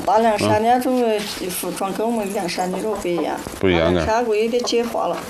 大凉山那种的服装跟我们凉山那种不一样。 不一样啊。 山国有点简化了。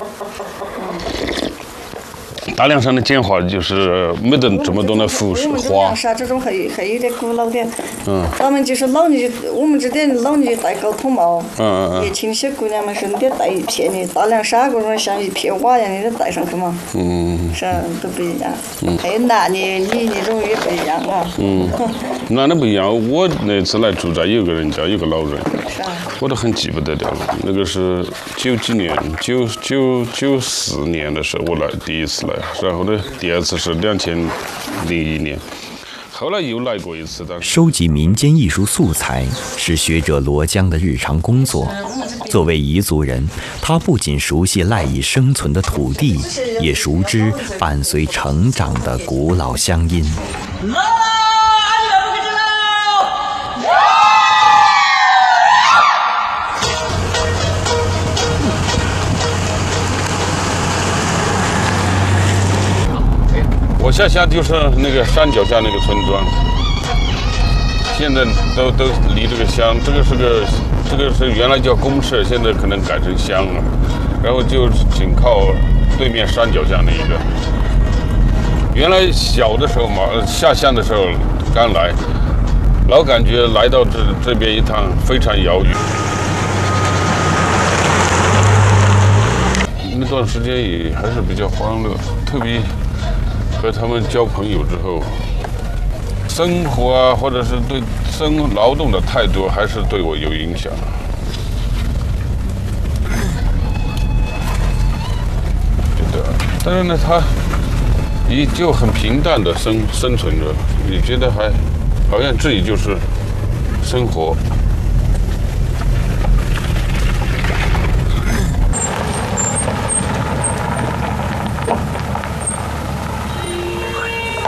大凉山的简化就是没得这么多的服饰花。 凉山这种还有点古老点。他们就是老年，我们这点老年戴高筒帽。年轻些姑娘们是得戴一片的，大凉山这种像一片瓦一样的戴上去嘛。是都不一样。还有男的、女的那种也不一样啊。 男的不一样，我那次来住宅有个人家有个老人，我都很记不得掉了。那个是90几年，94年的时候我来第一次来，然后呢第二次是2001年，后来又来过一次。 收集民间艺术素材是学者罗江的日常工作。作为彝族人，他不仅熟悉赖以生存的土地，也熟知伴随成长的古老乡音。 我下就是那个山脚下那个村庄，现在都离这个乡，这个是原来叫公社，现在可能改成乡了，然后就紧靠对面山脚下那一个。原来小的时候嘛，下乡的时候刚来，老感觉来到这边一趟非常遥远。那段时间也还是比较欢乐，特别和他们交朋友之后，生活啊，或者是对劳动的态度，还是对我有影响。觉得，但是呢，他也就很平淡的生存着，也觉得还好像自己就是生活。